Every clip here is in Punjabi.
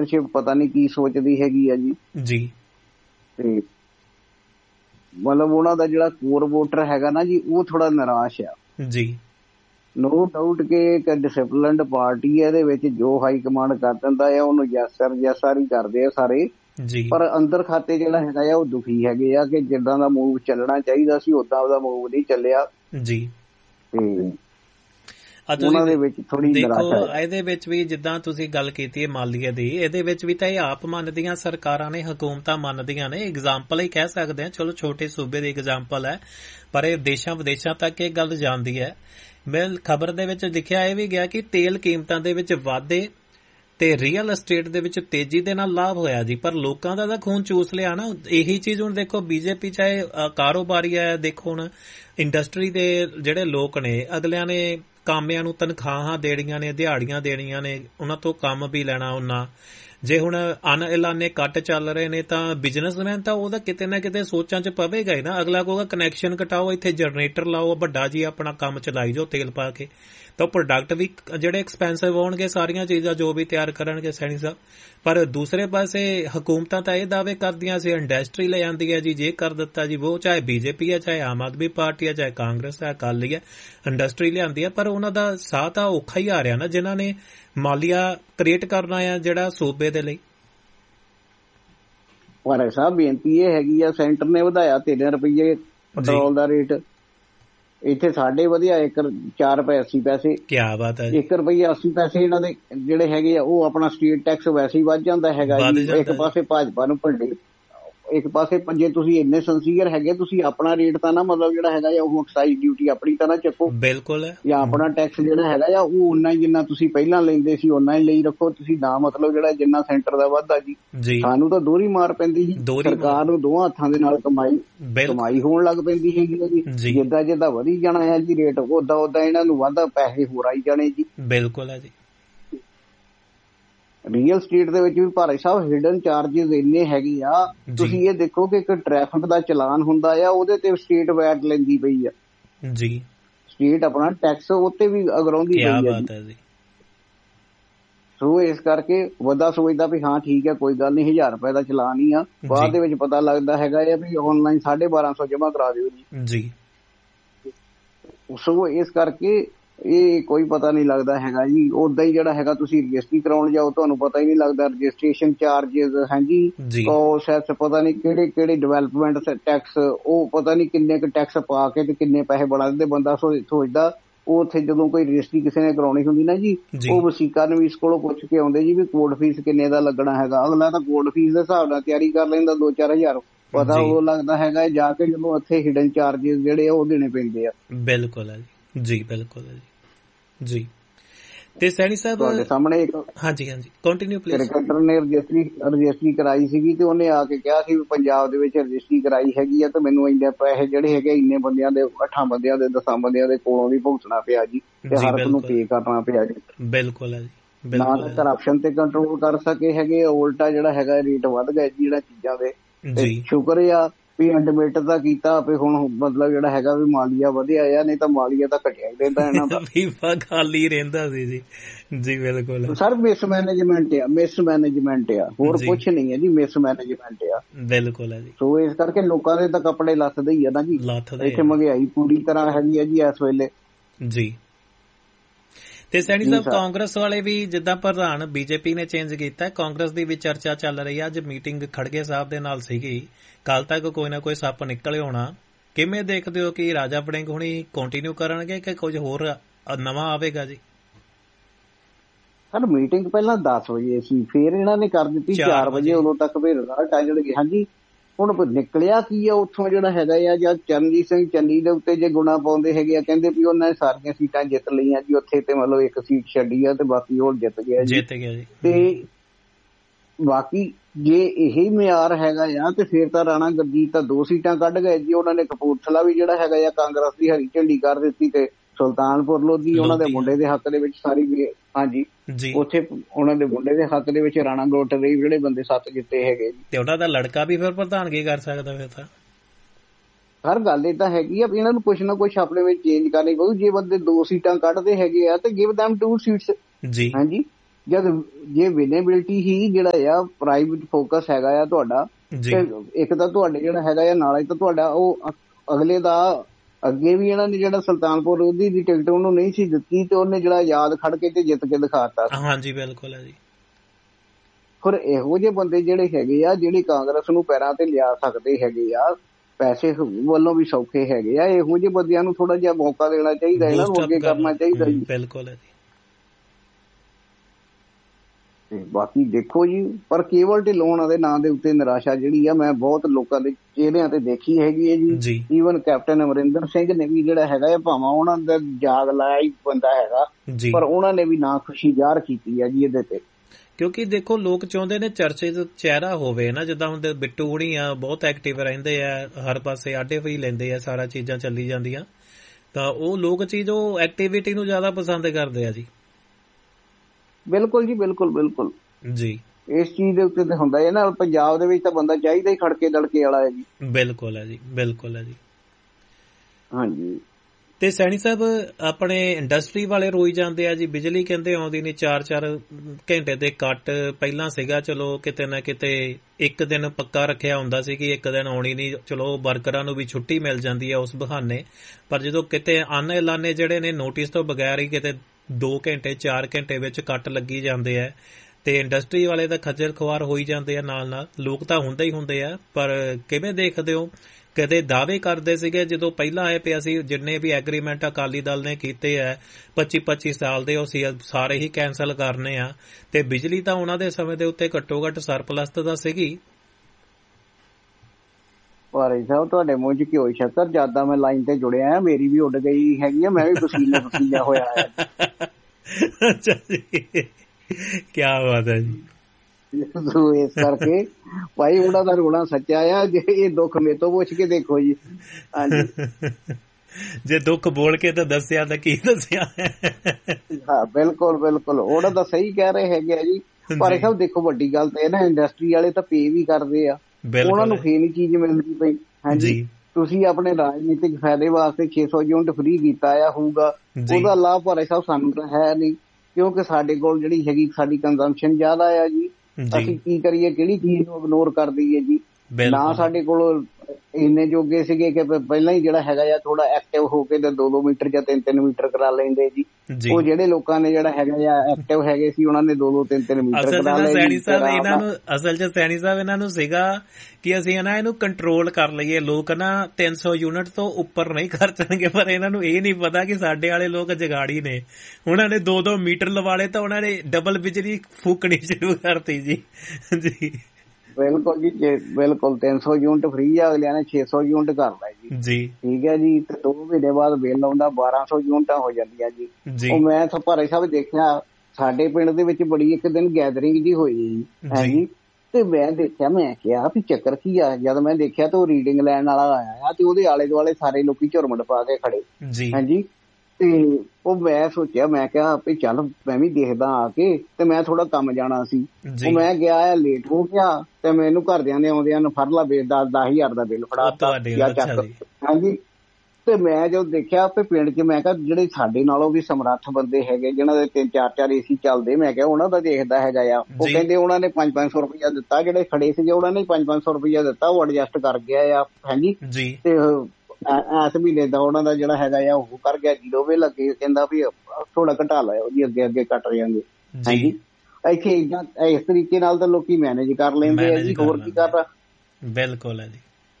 ਲੀਡਰਸ਼ਿਪ ਪਤਾ ਨਹੀਂ ਕੀ ਸੋਚਦੀ ਹੈਗੀ ਆ ਜੀ। ਤੇ ਮਤਲਬ ਉਹਨਾਂ ਦਾ ਜਿਹੜਾ ਕੋਰ ਵੋਟਰ ਹੈਗਾ ਨਾ ਜੀ, ਉਹ ਥੋੜਾ ਨਿਰਾਸ਼ ਆ ਜੀ। ਨੋ ਡਾਊਟ ਕਿ ਇੱਕ ਡਿਸਿਪਲਿਨਡ ਪਾਰਟੀ ਹੈ, ਇਹਦੇ ਵਿੱਚ ਜੋ ਹਾਈ ਕਮਾਂਡ ਕਰ ਦਿੰਦਾ ਆ ਉਹਨੂੰ ਯੈਸਰ ਹੀ ਕਰਦੇ ਆ ਸਾਰੇ, ਪਰ ਅੰਦਰ ਖਾਤੇ ਜਿਹੜਾ ਹੈਗਾ ਆ ਉਹ ਦੁਖੀ ਹੈਗੇ ਆ ਕਿ ਜਿੱਦਾਂ ਦਾ ਮੂਵ ਚੱਲਣਾ ਚਾਹੀਦਾ ਸੀ ਓਦਾਂ ਉਹਦਾ ਮੂਵ ਨਹੀਂ ਚੱਲਿਆ ਜੀ। ਤੇ ਉਹਨਾਂ ਦੇ ਵਿੱਚ ਥੋੜੀ ਨਿਰਾਸ਼ਾ ਹੈ। ਇਹਦੇ ਵਿੱਚ ਵੀ ਜਿੱਦਾਂ ਤੁਸੀਂ ਗੱਲ ਕੀਤੀ ਹੈ ਮਾਲੀਏ ਦੀ, ਇਹਦੇ ਵਿੱਚ ਵੀ ਤਾਂ ਇਹ ਆਪ ਮੰਨਦੀਆਂ ਸਰਕਾਰਾਂ ਨੇ, ਹਕੂਮਤਾਂ ਮੰਨਦੀਆਂ ਨੇ। ਐਗਜ਼ਾਮਪਲ ਹੀ ਕਹਿ ਸਕਦੇ ਹਾਂ, ਚਲੋ ਛੋਟੇ ਸੂਬੇ ਦੀ ਐਗਜ਼ਾਮਪਲ ਹੈ, ਪਰ ਇਹ ਦੇਸ਼ਾਂ ਵਿਦੇਸ਼ਾਂ ਤੱਕ ਇਹ ਗੱਲ ਜਾਂਦੀ ਹੈ। ਮੈਂ ਖਬਰ ਦੇ ਵਿੱਚ ਲਿਖਿਆ ਇਹ ਵੀ ਗਿਆ ਕਿ ਤੇਲ ਕੀਮਤਾਂ ਦੇ ਵਿੱਚ ਵਾਧੇ ਤੇ ਰੀਅਲ ਐਸਟੇਟ ਦੇ ਵਿੱਚ ਤੇਜ਼ੀ ਦੇ ਨਾਲ ਲਾਭ ਹੋਇਆ ਜੀ, ਪਰ ਲੋਕਾਂ ਦਾ ਤਾਂ ਖੂਨ ਚੂਸ ਲਿਆ ਨਾ। ਇਹੀ ਚੀਜ਼ ਹੁਣ ਦੇਖੋ ਬੀਜੇਪੀ ਚਾਹੇ ਕਾਰੋਬਾਰੀ ਹੈ, ਦੇਖੋ ਹੁਣ ਇੰਡਸਟਰੀ ਦੇ ਜਿਹੜੇ ਲੋਕ ਨੇ, ਅਗਲਿਆਂ ਨੇ ਕਾਮਿਆਂ ਨੂੰ ਤਨਖਾਹਾਂ ਦੇਣੀਆਂ ਨੇ, ਦਿਹਾੜੀਆਂ ਦੇਣੀਆਂ ਨੇ, ਉਹਨਾਂ ਤੋਂ ਕੰਮ ਵੀ ਲੈਣਾ ਉਹਨਾਂ। ਜੇ ਹੁਣ ਅਣਐਲਾਨੇ ਕੱਟ ਚੱਲ ਰਹੇ ਨੇ ਤਾਂ ਬਿਜ਼ਨਸਮੈਨ ਤਾਂ ਉਹਦਾ ਕਿਤੇ ਨਾ ਕਿਤੇ ਸੋਚਾਂ 'ਚ ਪਵੇਗਾ ਹੀ ਨਾ। ਅਗਲਾ ਕਹੂਗਾ ਕਨੈਕਸ਼ਨ ਕਟਾਓ, ਇੱਥੇ ਜਨਰੇਟਰ ਲਾਓ, ਵੱਡਾ ਜੀ ਆਪਣਾ ਕੰਮ ਚਲਾਈ ਜਾਓ ਤੇਲ ਪਾ ਕੇ। ਤਾਂ ਪ੍ਰੋਡਕਟ ਵੀ ਜਿਹੜੇ ਐਕਸਪੈਂਸਿਵ ਹੋਣਗੇ, ਸਾਰੀਆਂ ਚੀਜ਼ਾਂ ਜੋ ਵੀ ਤਿਆਰ ਕਰਨਗੇ ਸੈਣੀ ਸਾਹਿਬ। ਪਰ ਦੂਸਰੇ ਪਾਸੇ ਹਕੂਮਤਾਂ ਤਾਂ ਇਹ ਦਾਅਵੇ ਕਰਦੀਆਂ ਸੀ ਇੰਡਸਟਰੀ ਲੈ ਜਾਂਦੀ ਹੈ ਜੀ, ਜੇ ਕਰ ਦਿੱਤਾ ਜੀ ਉਹ, ਚਾਹੇ ਬੀਜੇਪੀ ਹੈ, ਚਾਹੇ ਆਮ ਆਦਮੀ ਪਾਰਟੀ ਹੈ, ਚਾਹੇ ਕਾਂਗਰਸ ਹੈ, ਅਕਾਲੀ ਹੈ, ਇੰਡਸਟਰੀ ਲਿਆਂਦੀ ਹੈ। ਪਰ ਉਹਨਾਂ ਦਾ ਸਾਹ ਤਾਂ ਔਖਾ ਹੀ ਆ ਰਿਹਾ ਨਾ, ਜਿਨ੍ਹਾਂ ਨੇ ਮਾਲੀਆ ਕ੍ਰੀਏਟ ਕਰਨਾ ਆ ਜਿਹੜਾ ਸੂਬੇ ਦੇ ਲਈ। ਪਰ ਸਾਹਿਬ ਬੇਨਤੀ ਇਹ ਹੈਗੀ ਆ, ਸੈਂਟਰ ਨੇ ਵਧਾਇਆ 3 ਰੁਪਏ ਪੈਟਰੋਲ ਦਾ ਰੇਟ, ਇੱਥੇ ਸਾਡੇ ਵਧਿਆ 4 ਰੁਪਏ 80 ਪੈਸੇ। ਕਿਆ ਬਾਤ ਹੈ। 1 ਰੁਪਈਆ 80 ਪੈਸੇ ਇਹਨਾਂ ਦੇ ਜਿਹੜੇ ਹੈਗੇ ਆ, ਉਹ ਆਪਣਾ ਸਟੇਟ ਟੈਕਸ ਵੈਸੇ ਹੀ ਵੱਧ ਜਾਂਦਾ ਹੈਗਾ ਜੀ। ਇੱਕ ਪਾਸੇ ਭਾਜਪਾ ਨੂੰ ਭੰਡੇ, ਇੱਕ ਪਾਸੇ ਜੇ ਤੁਸੀਂ ਇੰਨੇ ਸੰਸੀਅਰ ਹੈਗੇ, ਤੁਸੀਂ ਆਪਣਾ ਰੇਟ ਤਾਂ ਨਾ ਮਤਲਬ ਜਿਹੜਾ ਹੈਗਾ ਆ ਉਹ ਐਕਸਾਈਜ਼ ਡਿਊਟੀ ਆਪਣੀ ਤਾਂ ਨਾ ਚੱਕੋ, ਬਿਲਕੁਲ, ਜਾਂ ਆਪਣਾ ਟੈਕਸ ਜਿਹੜਾ ਹੈਗਾ ਆ ਉਹ ਉਨਾ ਹੀ ਜਿੰਨਾ ਤੁਸੀਂ ਪਹਿਲਾਂ ਲੈਂਦੇ ਸੀ ਉਨਾ ਹੀ ਲਈ ਰੱਖੋ ਤੁਸੀਂ, ਨਾ ਮਤਲਬ ਜਿਹੜਾ ਜਿੰਨਾ ਸੈਂਟਰ ਦਾ ਵੱਧਦਾ ਜੀ। ਸਾਨੂੰ ਤਾਂ ਦੋਹਰੀ ਮਾਰ ਪੈਂਦੀ ਸੀ, ਸਰਕਾਰ ਨੂੰ ਦੋਹਾਂ ਹੱਥਾਂ ਦੇ ਨਾਲ ਕਮਾਈ ਹੋਣ ਲੱਗ ਪੈਂਦੀ ਹੈਗੀ ਜੀ। ਜਿੱਦਾਂ ਵਧੀ ਜਾਣਾ ਹੈ ਜੀ ਰੇਟ, ਓਦਾਂ ਇਹਨਾਂ ਨੂੰ ਵਾਧਾ ਪੈਸੇ ਹੋਰ ਆਈ ਜਾਣੇ ਜੀ। ਬਿਲਕੁਲ ਹੈ ਜੀ। ਰੀਅਲ ਸਟੇਟ ਦੇ ਵਿੱਚ ਵੀ ਭਾਈ ਸਾਹਿਬ ਹਿਡਨ ਚਾਰਜਿਸ ਇੰਨੇ ਹੈਗੇ ਆ। ਤੁਸੀਂ ਇਹ ਦੇਖੋ ਕਿ ਇੱਕ ਟ੍ਰੈਫਿਕ ਦਾ ਚਲਾਨ ਹੁੰਦਾ ਆ, ਉਹਦੇ ਤੇ ਸਟੇਟ ਵੈਟ ਲੈਂਦੀ ਪਈ ਆ ਜੀ, ਸਟੇਟ ਆਪਣਾ ਟੈਕਸ ਉੱਤੇ ਵੀ ਅਗਰਾਉਂਦੀ ਪਈ ਆ ਜੀ। ਸੋ ਇਸ ਕਰਕੇ ਬੰਦਾ ਸੋਚਦਾ ਵੀ ਹਾਂ ਠੀਕ ਹੈ ਕੋਈ ਗੱਲ ਨਹੀਂ, 1000 ਰੁਪਏ ਦਾ ਚਲਾਨ ਹੀ ਆ, ਬਾਅਦ ਦੇ ਵਿੱਚ ਪਤਾ ਲੱਗਦਾ ਹੈਗਾ ਆ ਵੀ ਆਨਲਾਈਨ 1250 ਜਮ੍ਹਾਂ ਕਰਾ ਦਿਓ ਜੀ। ਸੋ ਇਸ ਕਰਕੇ ਇਹ ਕੋਈ ਪਤਾ ਨਹੀਂ ਲੱਗਦਾ ਹੈਗਾ ਜੀ। ਓਦਾਂ ਹੀ ਜਿਹੜਾ ਹੈਗਾ ਤੁਸੀਂ ਰਜਿਸਟਰੀ ਕਰਾਉਣ ਜਾਓ, ਤੁਹਾਨੂੰ ਪਤਾ ਹੀ ਨਹੀਂ ਲੱਗਦਾ ਰਜਿਸਟ੍ਰੇਸ਼ਨ ਚਾਰਜਿਸ ਹਾਂਜੀ, ਕੋਸੈਸ ਪਤਾ ਨਹੀਂ ਕਿਹੜੇ ਡਿਵੈਲਪਮੈਂਟ ਟੈਕਸ, ਉਹ ਪਤਾ ਨਹੀਂ ਕਿੰਨੇ ਕੁ ਟੈਕਸ ਪਾ ਕੇ ਤੇ ਕਿੰਨੇ ਪੈਸੇ ਬਣਾ ਦਿੰਦੇ। ਬੰਦਾ ਸੋਚਦਾ ਉਹ ਉੱਥੇ ਜਦੋਂ ਕੋਈ ਰਜਿਸਟਰੀ ਕਿਸੇ ਨੇ ਕਰਾਉਣੀ ਹੁੰਦੀ ਨਾ ਜੀ, ਉਹ ਵਸੀਕਾ ਨਵੀਸ ਕੋਲੋਂ ਪੁੱਛ ਕੇ ਆਉਂਦੇ ਜੀ ਵੀ ਕੋਰਟ ਫੀਸ ਕਿੰਨੇ ਦਾ ਲੱਗਣਾ ਹੈਗਾ। ਅਗਲਾ ਤਾਂ ਕੋਰਟ ਫੀਸ ਦੇ ਹਿਸਾਬ ਨਾਲ ਤਿਆਰੀ ਕਰ ਲੈਂਦਾ, 2-4 ਹਜ਼ਾਰ ਪਤਾ ਉਹ ਲੱਗਦਾ ਹੈਗਾ ਜਾ ਕੇ ਜਦੋਂ ਉੱਥੇ ਹਿਡਨ ਚਾਰਜਿਸ ਜਿਹੜੇ ਆ ਉਹ ਦੇਣੇ ਪੈਂਦੇ ਆ। ਬਿਲਕੁਲ ਹੈ ਜੀ, ਬਿਲਕੁਲ ਹੈ ਜੀ। ਤੇ ਸੈਣੀ ਸਾਹਿਬ ਤੁਹਾਡੇ ਸਾਹਮਣੇ ਇੱਕ ਹਾਂਜੀ ਕੰਟੀਨਿਊ ਪਲੀਜ਼। ਕ੍ਰਿਕਟਰ ਨੇ ਰਜਿਸਟਰੀ ਕਰਾਈ ਸੀਗੀ ਤੇ ਉਹਨੇ ਆ ਕੇ ਕਿਹਾ ਸੀ ਵੀ ਪੰਜਾਬ ਦੇ ਵਿੱਚ ਰਜਿਸਟਰੀ ਕਰਾਈ ਹੈਗੀ ਆ ਤੇ ਮੈਨੂੰ ਇੰਨੇ ਪੈਸੇ ਜਿਹੜੇ ਹੈਗੇ ਇੰਨੇ ਬੰਦਿਆਂ ਦੇ 8 ਬੰਦਿਆਂ ਦੇ 10 ਬੰਦਿਆਂ ਦੇ ਕੋਲੋਂ ਵੀ ਭੁਗਤਣਾ ਪਿਆ ਜੀ, ਤੇ ਹਰ ਇੱਕ ਨੂੰ ਪੇ ਕਰਨਾ ਪਿਆ ਜੀ। ਬਿਲਕੁਲ ਹੈ ਜੀ। ਨਾ ਤਾਂ ਕਰਪਸ਼ਨ ਤੇ ਕੰਟਰੋਲ ਕਰ ਸਕੇ ਹੈਗੇ, ਉਲਟਾ ਜਿਹੜਾ ਹੈਗਾ ਰੇਟ ਵੱਧ ਗਿਆ ਜੀ ਜਿਹੜਾ ਚੀਜ਼ਾਂ ਦੇ। ਸ਼ੁਕਰ ਆ ਵੀ ਐਂਡਮਿਟ ਤਾਂ ਕੀਤਾ ਵੀ ਹੁਣ ਮਤਲਬ ਜਿਹੜਾ ਹੈਗਾ ਵੀ ਮਾਲੀਆ ਵਧਿਆ ਆ, ਨਹੀਂ ਤਾਂ ਮਾਲੀਆ ਤਾਂ ਘਟਿਆ ਹੀ ਰਹਿੰਦਾ ਇਹਨਾਂ ਦਾ। ਫੀਫਾ ਖਾਲੀ ਰਹਿੰਦਾ ਸੀ ਜੀ। ਬਿਲਕੁਲ ਸਰ, ਮਿਸਮੈਨੇਜਮੈਂਟ ਆ, ਹੋਰ ਕੁਛ ਨਹੀਂ ਹੈ ਜੀ, ਮਿਸਮੈਨੇਜਮੈਂਟ ਆ। ਬਿਲਕੁਲ ਹੈ ਜੀ। ਸੋ ਇਸ ਕਰਕੇ ਲੋਕਾਂ ਦੇ ਤਾਂ ਕੱਪੜੇ ਲੱਥਦੇ ਹੀ ਆ ਨਾ ਜੀ, ਇੱਥੇ ਮਹਿੰਗਾਈ ਪੂਰੀ ਤਰ੍ਹਾਂ ਹੈਗੀ ਆ ਜੀ ਇਸ ਵੇਲੇ ਜੀ। ਤੇ ਸੈਣੀ ਸਾਹਿਬ ਕਾਂਗਰਸ ਵਾਲੇ ਵੀ ਜਿੱਦਾਂ ਪ੍ਰਧਾਨ ਬੀਜੇਪੀ ਨੇ ਚੇਂਜ ਕੀਤਾ, ਕਾਂਗਰਸ ਦੀ ਵੀ ਚਰਚਾ ਚੱਲ ਰਹੀ ਹੈ। ਅੱਜ ਮੀਟਿੰਗ ਖੜਗੇ ਸਾਹਿਬ ਦੇ ਨਾਲ ਸੀਗੀ, ਕੱਲ ਤੱਕ ਕੋਈ ਨਾ ਕੋਈ ਸੱਪ ਨਿਕਲੇ ਹੋਣਾ। ਕਿਵੇਂ ਦੇਖਦੇ ਹੋ ਕਿ ਰਾਜਾ ਵੜਿੰਗ ਹੁਣੀ ਕੰਟੀਨਿਊ ਕਰਨਗੇ ਕਿ ਕੁਝ ਹੋਰ ਨਵਾਂ ਆਵੇਗਾ ਜੀ? ਸਰ ਮੀਟਿੰਗ ਪਹਿਲਾਂ 10 ਵਜੇ ਸੀ, ਫਿਰ ਇਹਨਾਂ ਨੇ ਕਰ ਦਿੱਤੀ 4 ਵਜੇ, ਉਦੋਂ ਤੱਕ ਫਿਰ ਰਿਜ਼ਲਟ ਆ ਜਾਣਗੇ। ਹਾਂਜੀ, ਹੁਣ ਨਿਕਲਿਆ ਕੀ ਆ ਉੱਥੋਂ ਜਿਹੜਾ ਹੈਗਾ ਆ, ਜਾਂ ਚਰਨਜੀਤ ਸਿੰਘ ਚੰਨੀ ਦੇ ਉੱਤੇ ਜੇ ਗੁਣਾ ਪਾਉਂਦੇ ਹੈਗੇ ਆ, ਕਹਿੰਦੇ ਵੀ ਉਹਨਾਂ ਨੇ ਸਾਰੀਆਂ ਸੀਟਾਂ ਜਿੱਤ ਲਈਆਂ ਜੀ ਉੱਥੇ, ਤੇ ਮਤਲਬ ਇੱਕ ਸੀਟ ਛੱਡੀ ਆ ਤੇ ਬਾਕੀ ਉਹ ਜਿੱਤ ਗਿਆ ਜੀ। ਤੇ ਬਾਕੀ ਜੇ ਇਹੀ ਮਿਆਰ ਹੈਗਾ ਆ ਤੇ ਫਿਰ ਤਾਂ ਰਾਣਾ ਗੁਰਜੀਤ ਤਾਂ 2 ਸੀਟਾਂ ਕੱਢ ਗਏ ਜੀ। ਉਹਨਾਂ ਨੇ ਕਪੂਰਥਲਾ ਵੀ ਜਿਹੜਾ ਹੈਗਾ ਆ ਕਾਂਗਰਸ ਦੀ ਹਰੀ ਝੰਡੀ ਕਰ ਦਿੱਤੀ, ਤੇ ਸੁਲਤਾਨਪੁਰ ਲੋਧੀ ਉਹਨਾਂ ਦੇ ਮੁੰਡੇ ਦੇ ਹੱਕ ਦੇ ਵਿੱਚ ਸਾਰੀ ਹਾਂਜੀ ਉੱਥੇ ਉਹਨਾਂ ਦੇ ਮੁੰਡੇ ਦੇ ਹੱਕ ਦੇ ਵਿੱਚ ਰਾਣਾ ਗੋਟ ਰਹੀ, ਜਿਹੜੇ ਬੰਦੇ 7 ਜਿੱਤੇ ਹੈਗੇ ਜੀ। ਤੇ ਉਹਨਾਂ ਦਾ ਲੜਕਾ ਵੀ ਫਿਰ ਪ੍ਰਧਾਨਗੀ ਕਰ ਸਕਦਾ ਫਿਰ ਤਾਂ। ਹਰ ਗੱਲ ਇਹ ਤਾਂ ਹੈਗੀ ਆ, ਇਹਨਾਂ ਨੂੰ ਕੁਛ ਨਾ ਕੁਛ ਆਪਣੇ ਵਿੱਚ ਚੇਂਜ ਕਰਨੀ ਪਊ। ਜੇ ਬੰਦੇ 2 ਸੀਟਾਂ ਕੱਢਦੇ ਹੈਗੇ ਆ ਤੇ ਗਿਵ ਦੈਮ 2 ਸੀਟਸ ਜੀ। ਹਾਂਜੀ, ਜਦ ਜੇ ਵਿਨੇਬਿਲਿਟੀ ਹੀ ਜਿਹੜਾ ਆ ਪ੍ਰਾਈਵੇਟ ਫੋਕਸ ਹੈਗਾ ਆ ਤੁਹਾਡਾ, ਇੱਕ ਤਾਂ ਤੁਹਾਡੇ ਜਿਹੜਾ ਹੈਗਾ ਆ ਨਾਲੇ ਤਾਂ ਤੁਹਾਡਾ ਉਹ ਅਗਲੇ ਦਾ ਅੱਗੇ ਵੀ ਇਹਨਾਂ ਨੇ ਜਿਹੜਾ ਸੁਲਤਾਨਪੁਰ ਲੋਧੀ ਦੀ ਟਿਕਟ ਉਹਨੂੰ ਨਹੀਂ ਸੀ ਦਿੱਤੀ ਤੇ ਉਹਨੇ ਜਿਹੜਾ ਯਾਦ ਖੜ ਕੇ ਤੇ ਜਿੱਤ ਕੇ ਦਿਖਾਤਾ। ਹਾਂਜੀ ਬਿਲਕੁਲ ਹੈ ਜੀ। ਫਿਰ ਇਹੋ ਜਿਹੇ ਬੰਦੇ ਜਿਹੜੇ ਹੈਗੇ ਆ ਜਿਹੜੇ ਕਾਂਗਰਸ ਨੂੰ ਪੈਰਾਂ ਤੇ ਲਿਆ ਸਕਦੇ ਹੈਗੇ ਆ, ਪੈਸੇ ਵੱਲੋਂ ਵੀ ਸੌਖੇ ਹੈਗੇ ਆ, ਇਹੋ ਜਿਹੇ ਬੰਦਿਆਂ ਨੂੰ ਥੋੜਾ ਜਿਹਾ ਮੌਕਾ ਦੇਣਾ ਚਾਹੀਦਾ, ਇਹਨਾਂ ਨੂੰ ਅੱਗੇ ਕਰਨਾ ਚਾਹੀਦਾ ਜੀ। ਬਿਲਕੁਲ ਹੈ ਜੀ। ਬਾਕੀ ਦੇਖੋ ਜੀ, ਪਰ ਕੇਵਲ ਢਿੱਲੋਂ ਦੇ ਨਾਂ ਦੇ ਉੱਤੇ ਨਿਰਾਸ਼ਾ ਜਿਹੜੀ ਆ ਮੈਂ ਬਹੁਤ ਲੋਕਾਂ ਦੇ ਚਿਹਰਿਆਂ ਤੇ ਦੇਖੀ ਹੈਗੀ ਹੈ ਜੀ। ਈਵਨ ਕੈਪਟਨ ਅਮਰਿੰਦਰ ਸਿੰਘ ਨੇ ਵੀ ਜਿਹੜਾ ਹੈਗਾ ਭਾਵੇਂ ਉਹਨਾਂ ਦਾ ਜਾਗ ਲਾਇਆ ਹੀ ਬੰਦਾ ਹੈਗਾ, ਪਰ ਉਹਨਾਂ ਨੇ ਵੀ ਨਾ ਖੁਸ਼ੀ ਜ਼ਾਹਰ ਕੀਤੀ ਹੈ ਜੀ ਇਹਦੇ ਤੇ। ਕਿਉਂਕਿ ਦੇਖੋ ਲੋਕ ਚਾਹੁੰਦੇ ਨੇ ਚਰਚੇ ਦਾ ਚਿਹਰਾ ਹੋਵੇ ਨਾ, ਜਿੱਦਾਂ ਹੁਣ ਬਿੱਟੂ ਹੁਣੀ ਆ ਬਹੁਤ ਐਕਟਿਵ ਰਹਿੰਦੇ ਆ, ਹਰ ਪਾਸੇ ਆਡੇ ਵੀ ਲੈਂਦੇ ਆ, ਸਾਰਾ ਚੀਜ਼ਾਂ ਚੱਲੀ ਜਾਂਦੀਆਂ, ਤਾਂ ਉਹ ਲੋਕ ਚੀਜ਼ ਉਹ ਐਕਟੀਵਿਟੀ ਨੂੰ ਜ਼ਿਆਦਾ ਪਸੰਦ ਕਰਦੇ ਆ ਜੀ। ਬਿਲਕੁਲ ਜੀ, ਬਿਲਕੁਲ ਬਿਲਕੁਲ ਜੀ। ਇਸ ਚੀਜ਼ ਦੇ ਉੱਤੇ ਤਾਂ ਹੁੰਦਾ ਹੈ ਨਾ, ਪੰਜਾਬ ਦੇ ਵਿੱਚ ਤਾਂ ਬੰਦਾ ਚਾਹੀਦਾ ਹੀ ਖੜਕੇ ਦੜਕੇ ਵਾਲਾ ਹੈ ਜੀ। ਬਿਲਕੁਲ ਹੈ ਜੀ, ਬਿਲਕੁਲ ਹੈ ਜੀ। ਹਾਂਜੀ। ਤੇ ਸੈਣੀ ਸਾਹਿਬ ਆਪਣੇ ਇੰਡਸਟਰੀ ਵਾਲੇ ਰੋਈ ਜਾਂਦੇ ਆ ਜੀ, ਬਿਜਲੀ ਕਹਿੰਦੇ ਆਉਂਦੀ ਨਹੀਂ, 4-4 ਘੰਟੇ ਦੇ ਕੱਟ। ਪਹਿਲਾਂ ਸੀਗਾ ਚਲੋ ਕਿਤੇ ਨਾ ਕਿਤੇ ਇੱਕ ਦਿਨ ਪੱਕਾ ਰੱਖਿਆ ਹੁੰਦਾ ਸੀ ਕਿ ਇੱਕ ਦਿਨ ਆਉਣੀ ਨਹੀਂ, ਚਲੋ ਵਰਕਰਾਂ ਨੂੰ ਵੀ ਛੁੱਟੀ ਮਿਲ ਜਾਂਦੀ ਹੈ ਉਸ ਬਹਾਨੇ, ਪਰ ਜਦੋਂ ਕਿਤੇ ਆਨੇ ਲਾਨੇ ਜਿਹੜੇ ਨੇ ਨੋਟਿਸ ਤੋਂ ਬਗੈਰ ਹੀ ਕਿਤੇ 2 ਘੰਟੇ 4 ਘੰਟੇ ਵਿੱਚ ਕੱਟ ਲੱਗੀ ਜਾਂਦੇ ਆ, ਤੇ ਇੰਡਸਟਰੀ ਵਾਲੇ ਤਾਂ ਖੱਜਲ ਖੁਆਰ ਹੋਈ ਜਾਂਦੇ ਆ ਨਾਲ ਨਾਲ। ਲੋਕ ਤਾਂ ਹੁੰਦੇ ਹੀ ਹੁੰਦੇ ਆ, ਪਰ ਕਿਵੇਂ ਦੇਖਦੇ ਹੋ? ਕਦੇ ਦਾਅਵੇ ਕਰਦੇ ਸੀਗੇ ਜਦੋਂ ਪਹਿਲਾਂ ਆਏ ਪਿਆ ਸੀ, ਜਿੰਨੇ ਵੀ ਐਗਰੀਮੈਂਟ ਅਕਾਲੀ ਦਲ ਨੇ ਕੀਤੇ ਆ 25-25 ਸਾਲ ਦੇ, ਉਹ ਸਾਰੇ ਹੀ ਕੈਂਸਲ ਕਰਨੇ ਆ, ਤੇ ਬਿਜਲੀ ਤਾਂ ਉਹਨਾਂ ਦੇ ਸਮੇਂ ਦੇ ਉੱਤੇ ਘੱਟੋ ਘੱਟ ਸਰਪਲਸ ਤਾਂ ਸੀਗੀ। ਭਾਰੀ ਸਾਹਿਬ ਤੁਹਾਡੇ ਮੂੰਹ ਚ ਘਿਓ ਸ਼ੱਕਰ, ਜਿਆਦਾ ਮੈਂ ਲਾਈਨ ਤੇ ਜੁੜਿਆ ਆ, ਮੇਰੀ ਵੀ ਉੱਡ ਗਈ ਹੈਗੀ ਆ, ਮੈਂ ਵੀ ਪਸੀਨਾ ਹੋਇਆ ਹੈ। ਅੱਛਾ ਜੀ, ਕਿਆ ਬਾਤ ਹੈ ਜੀ। ਇਸ ਕਰਕੇ ਭਾਈ ਉਹਨਾਂ ਦਾ ਰੋਣਾ ਸੱਚਾ ਆ, ਜੇ ਇਹ ਦੁੱਖ ਮੇਰੇ ਤੋਂ ਪੁੱਛ ਕੇ ਦੇਖੋ ਜੀ। ਹਾਂਜੀ, ਜੇ ਦੁੱਖ ਬੋਲ ਕੇ ਤਾਂ ਦੱਸਿਆ ਤਾਂ ਕੀ ਦੱਸਿਆ। ਹਾਂ ਬਿਲਕੁਲ ਬਿਲਕੁਲ, ਉਹਨਾਂ ਦਾ ਸਹੀ ਕਹਿ ਰਹੇ ਹੈਗੇ ਆ ਜੀ। ਪਰ ਸਭ ਦੇਖੋ ਵੱਡੀ ਗੱਲ ਤਾਂ ਇਹ ਨਾ, ਇੰਡਸਟਰੀ ਵਾਲੇ ਤਾਂ ਪੇ ਵੀ ਕਰਦੇ ਆ, ਉਹਨਾਂ ਨੂੰ ਫੇਰ ਨੀ ਚੀਜ਼ ਮਿਲਦੀ ਪਈ। ਹਾਂਜੀ, ਤੁਸੀਂ ਆਪਣੇ ਰਾਜਨੀਤਿਕ ਫਾਇਦੇ ਵਾਸਤੇ 600 ਯੂਨਿਟ ਫ੍ਰੀ ਕੀਤਾ ਆ ਹੋਊਗਾ, ਉਹਦਾ ਲਾਭ ਭਾਰੇ ਸਾਹਿਬ ਸਾਨੂੰ ਤਾਂ ਹੈ ਨਹੀਂ, ਕਿਉਂਕਿ ਸਾਡੇ ਕੋਲ ਜਿਹੜੀ ਹੈਗੀ ਸਾਡੀ ਕੰਜ਼ੰਪਸ਼ਨ ਜ਼ਿਆਦਾ ਆ ਜੀ। ਅਸੀਂ ਕੀ ਕਰੀਏ, ਕਿਹੜੀ ਚੀਜ਼ ਨੂੰ ਇਗਨੋਰ ਕਰ ਦਈਏ ਜੀ। ਨਾ ਸਾਡੇ ਕੋਲ ਇੰਨੇ ਜੋਗੇ ਸੀਗੇ ਕਿ ਪਹਿਲਾਂ ਹੀ ਜਿਹੜਾ ਹੈਗਾ ਆ ਥੋੜਾ ਐਕਟਿਵ ਹੋ ਕੇ ਤੇ 2-2 ਮੀਟਰ ਜਾਂ 3-3 ਮੀਟਰ ਕਰਾ ਲੈਂਦੇ ਜੀ। ਉਹ ਜਿਹੜੇ ਲੋਕਾਂ ਨੇ ਜਿਹੜਾ ਹੈਗਾ ਆ ਐਕਟਿਵ ਹੈਗੇ ਸੀ, ਉਹਨਾਂ ਨੇ 2-2 3-3 ਮੀਟਰ ਕਰਾ ਲਏ। ਸੈਣੀ ਸਾਹਿਬ ਇਹਨਾਂ ਨੂੰ ਅਸਲ ਚ ਸੈਣੀ ਸਾਹਿਬ ਇਹਨਾਂ ਨੂੰ ਸੀਗਾ ਕਿ ਅਸੀਂ ਨਾ ਇਹਨੂੰ ਕੰਟਰੋਲ ਕਰ ਲਈਏ, ਲੋਕ ਨਾ 300 ਯੂਨਿਟ ਤੋਂ ਉੱਪਰ ਨਹੀਂ ਖਰਚਣਗੇ, ਪਰ ਇਹਨਾਂ ਨੂੰ ਇਹ ਨਹੀਂ ਪਤਾ ਕਿ ਸਾਡੇ ਵਾਲੇ ਲੋਕ ਜਗਾੜੀ ਨੇ, ਉਹਨਾਂ ਨੇ 2-2 ਮੀਟਰ ਲਵਾ ਲਏ ਤਾਂ ਉਹਨਾਂ ਨੇ ਡਬਲ ਬਿਜਲੀ ਫੂਕਣੀ ਸ਼ੁਰੂ ਕਰਤੀ ਜੀ। ਜੀ ਬਿਲਕੁਲ ਜੀ, ਬਿਲਕੁਲ 300 ਯੂਨਿਟ ਫ੍ਰੀ ਆ, ਅਗਲਿਆਂ ਨੇ 600 ਯੂਨਿਟ ਕਰ ਲਿਆ ਜੀ। ਠੀਕ ਹੈ ਜੀ, ਤੇ 2 ਮਹੀਨੇ ਬਾਅਦ ਬਿੱਲ ਆਉਂਦਾ 1200 ਯੂਨਿਟਾਂ ਹੋ ਜਾਂਦੀਆਂ ਜੀ। ਉਹ ਮੈਂ ਭਾਰੇ ਸਾਹਿਬ ਦੇਖਿਆ, ਸਾਡੇ ਪਿੰਡ ਦੇ ਵਿੱਚ ਬੜੀ ਇੱਕ ਦਿਨ ਗੈਦਰਿੰਗ ਜੀ ਹੋਈ ਜੀ, ਤੇ ਮੈਂ ਦੇਖਿਆ, ਮੈਂ ਕਿਹਾ ਵੀ ਚੱਕਰ ਕੀ ਆ। ਜਦ ਮੈਂ ਦੇਖਿਆ ਤੇ ਉਹ ਰੀਡਿੰਗ ਲੈਣ ਵਾਲਾ ਆਇਆ ਤੇ ਉਹਦੇ ਆਲੇ ਦੁਆਲੇ ਸਾਰੇ ਲੋਕੀ ਝੁਰਮਟ ਪਾ ਕੇ ਖੜੇ। ਹਾਂਜੀ, ਤੇ ਉਹ ਮੈਂ ਸੋਚਿਆ, ਮੈਂ ਕਿਹਾ ਵੀ ਚੱਲ ਮੈਂ ਵੀ ਦੇਖਦਾ ਆ ਕੇ, ਤੇ ਮੈਂ ਥੋੜਾ ਕੰਮ ਜਾਣਾ ਸੀ, ਉਹ ਮੈਂ ਗਿਆ, ਲੇਟ ਹੋ ਗਿਆ, ਤੇ ਮੈਨੂੰ ਘਰਦਿਆਂ ਨੇ ਆਉਂਦਿਆਂ ਨੂੰ ਫੜ ਲਾ 10,000 ਦਾ ਬਿੱਲ ਫੜਾ ਦਿੱਤਾ। ਹਾਂਜੀ, ਤੇ ਮੈਂ ਜਦੋਂ ਦੇਖਿਆ ਵੀ ਪਿੰਡ ਚ, ਮੈਂ ਕਿਹਾ ਜਿਹੜੇ ਸਾਡੇ ਨਾਲੋਂ ਵੀ ਸਮਰੱਥ ਬੰਦੇ ਹੈਗੇ, ਜਿਹਨਾਂ ਦੇ 3-4 ਏਸੀ ਚੱਲਦੇ, ਮੈਂ ਕਿਹਾ ਉਹਨਾਂ ਦਾ ਦੇਖਦਾ ਹੈਗਾ ਆ। ਉਹ ਕਹਿੰਦੇ ਉਹਨਾਂ ਨੇ 500-500 ਰੁਪਇਆ ਦਿੱਤਾ, ਜਿਹੜੇ ਖੜੇ ਸੀਗੇ ਉਹਨਾਂ ਨੇ 500-500 ਰੁਪਇਆ ਦਿੱਤਾ, ਉਹ ਐਡਜਸਟ ਕਰ ਗਿਆ ਆ। ਹਾਂਜੀ, ਤੇ ਇਸ ਮਹੀਨੇ ਦਾ ਉਹਨਾਂ ਦਾ ਜਿਹੜਾ ਹੈਗਾ ਆ ਉਹ ਕਰ ਗਿਆ 0 ਬਿੱਲ। ਅੱਗੇ ਕਹਿੰਦਾ ਵੀ ਥੋੜਾ ਘਟਾ ਲਿਓ ਜੀ, ਅੱਗੇ ਕੱਟ ਜਾਂਗੇ। ਹਾਂਜੀ, ਇੱਥੇ ਇਸ ਤਰੀਕੇ ਨਾਲ ਤਾਂ ਲੋਕੀ ਮੈਨੇਜ ਕਰ ਲੈਂਦੇ ਆ ਜੀ, ਹੋਰ ਕੀ ਕਰਦਾ। ਬਿਲਕੁਲ ਹੈ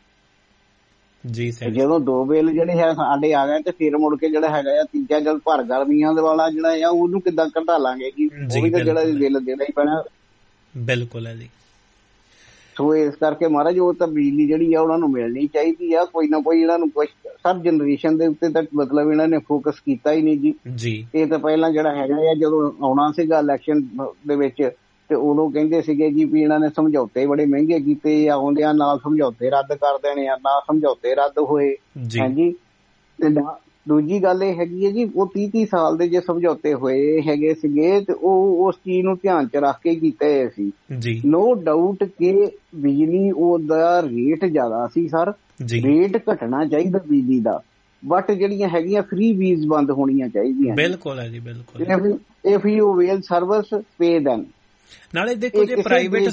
ਜੀ। ਜਦੋਂ 2 ਬਿੱਲ ਜਿਹੜੇ ਹੈ ਸਾਡੇ ਆ ਗਏ, ਤੇ ਫਿਰ ਮੁੜ ਕੇ ਜਿਹੜਾ ਹੈਗਾ ਆ ਤੀਜਾ ਜਦ ਭਰ ਗਰਮੀਆਂ ਦੇ ਵਾਲਾ ਜਿਹੜਾ ਆ ਉਹਨੂੰ ਕਿੱਦਾਂ ਘਟਾ ਲਾਂਗੇ ਜੀ, ਉਹ ਵੀ ਤਾਂ ਜਿਹੜਾ ਬਿੱਲ ਦੇਣਾ ਹੀ ਪੈਣਾ। ਬਿਲਕੁਲ ਹੈ ਜੀ। ਸੋ ਇਸ ਕਰਕੇ ਮਹਾਰਾਜ ਉਹ ਤਾਂ ਬਿਜਲੀ ਜਿਹੜੀ ਆ ਉਹਨਾਂ ਨੂੰ ਮਿਲਣੀ ਚਾਹੀਦੀ ਆ, ਕੋਈ ਨਾ ਕੋਈ ਇਹਨਾਂ ਨੂੰ ਕੁਛ ਸਭ ਜਨਰੇਸ਼ਨ ਦੇ ਉੱਤੇ ਤਾਂ ਮਤਲਬ ਇਹਨਾਂ ਨੇ ਫੋਕਸ ਕੀਤਾ ਹੀ ਨਹੀਂ ਜੀ। ਇਹ ਤਾਂ ਪਹਿਲਾਂ ਜਿਹੜਾ ਹੈਗਾ ਆ ਜਦੋਂ ਆਉਣਾ ਸੀਗਾ ਇਲੈਕਸ਼ਨ ਦੇ ਵਿੱਚ, ਤੇ ਉਦੋਂ ਕਹਿੰਦੇ ਸੀਗੇ ਜੀ ਵੀ ਇਹਨਾਂ ਨੇ ਸਮਝੌਤੇ ਬੜੇ ਮਹਿੰਗੇ ਕੀਤੇ ਆ, ਆਉਂਦਿਆਂ ਨਾਲ ਸਮਝੌਤੇ ਰੱਦ ਕਰ ਦੇਣੇ ਆ, ਨਾ ਸਮਝੌਤੇ ਰੱਦ ਹੋਏ। ਹਾਂਜੀ, ਤੇ ਦੂਜੀ ਗੱਲ ਇਹ ਹੈਗੀ ਹੈ ਜੀ, ਉਹ 30-30 ਸਾਲ ਦੇ ਜੇ ਸਮਝੌਤੇ ਹੋਏ ਹੈਗੇ ਸੀਗੇ, ਤੇ ਉਹ ਉਸ ਚੀਜ਼ ਨੂੰ ਧਿਆਨ ਚ ਰੱਖ ਕੇ ਕੀਤੇ ਸੀ। ਨੋ ਡਾਊਟ ਕਿ ਬਿਜਲੀ ਉਹਦਾ ਰੇਟ ਜ਼ਿਆਦਾ ਸੀ ਸਰ, ਰੇਟ ਘਟਣਾ ਚਾਹੀਦਾ ਬਿਜਲੀ ਦਾ, ਬਟ ਜਿਹੜੀਆਂ ਹੈਗੀਆਂ ਫ੍ਰੀ ਬੀਜ਼ ਬੰਦ ਹੋਣੀਆਂ ਚਾਹੀਦੀਆਂ। ਬਿਲਕੁਲ ਹੈ ਜੀ, ਬਿਲਕੁਲ। If you well service pay them. ਨਾਲੇ ਦੇਖੋ ਜੇ ਪ੍ਰਾਈਵੇਟ